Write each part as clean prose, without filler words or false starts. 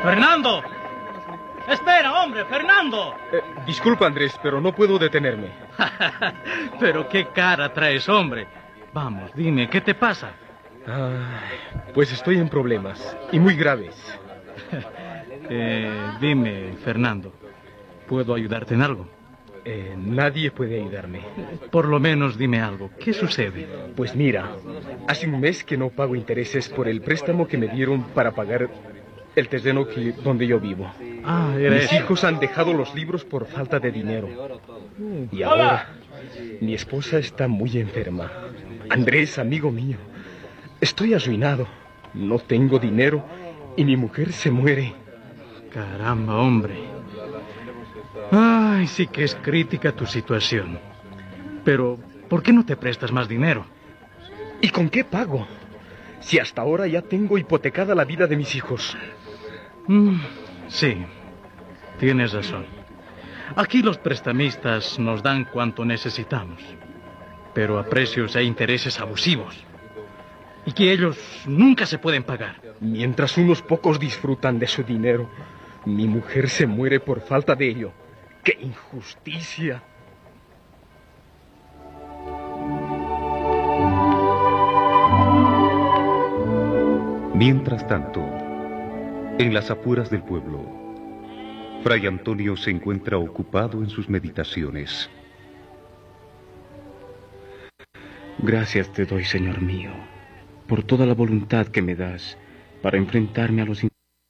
¡Fernando! ¡Espera, hombre! ¡Fernando! Disculpa, Andrés, pero no puedo detenerme. Pero qué cara traes, hombre. Vamos, dime, ¿qué te pasa? Pues estoy en problemas, y muy graves. Dime, Fernando, ¿puedo ayudarte en algo? Nadie puede ayudarme. Por lo menos dime algo. ¿Qué sucede? Pues mira, hace un mes que no pago intereses por el préstamo que me dieron para pagar el terreno donde yo vivo. Mis hijos han dejado los libros por falta de dinero. Y ahora, mi esposa está muy enferma. Andrés, amigo mío, estoy arruinado. No tengo dinero y mi mujer se muere. Caramba, hombre. Ay, sí que es crítica tu situación. Pero, ¿por qué no te prestas más dinero? ¿Y con qué pago? Si hasta ahora ya tengo hipotecada la vida de mis hijos. Sí, tienes razón. Aquí los prestamistas nos dan cuanto necesitamos, pero a precios e intereses abusivos. Y que ellos nunca se pueden pagar. Mientras unos pocos disfrutan de su dinero, mi mujer se muere por falta de ello. ¡Qué injusticia! Mientras tanto, en las afueras del pueblo, Fray Antonio se encuentra ocupado en sus meditaciones. Gracias te doy, Señor mío, por toda la voluntad que me das para enfrentarme a los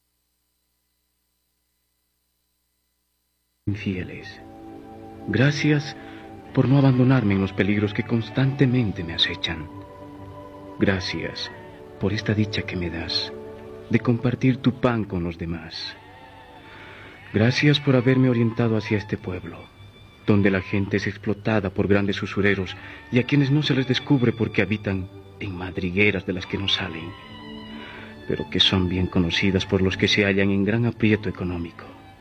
infieles. Gracias por no abandonarme en los peligros que constantemente me acechan. Gracias por esta dicha que me das de compartir tu pan con los demás. Gracias por haberme orientado hacia este pueblo, donde la gente es explotada por grandes usureros y a quienes no se les descubre porque habitan en madrigueras de las que no salen, pero que son bien conocidas por los que se hallan en gran aprieto económico.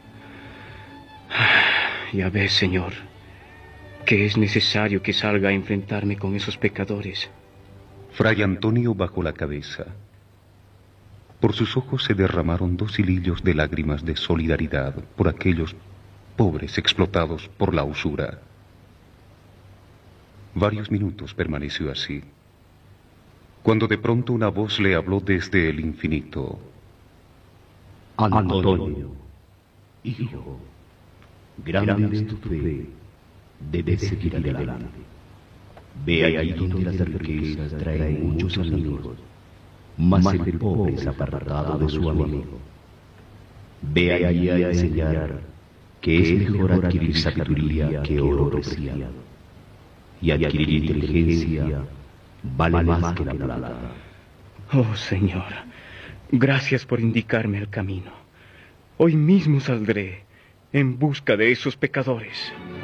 Ya ves, Señor, que es necesario que salga a enfrentarme con esos pecadores. Fray Antonio bajó la cabeza. Por sus ojos se derramaron 2 hilillos de lágrimas de solidaridad por aquellos pobres explotados por la usura. Varios minutos permaneció así, cuando de pronto una voz le habló desde el infinito. Antonio, hijo, grande es tu fe, debes seguir adelante. Ve allí donde las riquezas traen muchos amigos, mas el pobre es apartado de su amigo. Ve allí a enseñar que es mejor adquirir sabiduría que oro preciado, y adquirir inteligencia vale más que la plata. Oh, Señor, gracias por indicarme el camino. Hoy mismo saldré en busca de esos pecadores.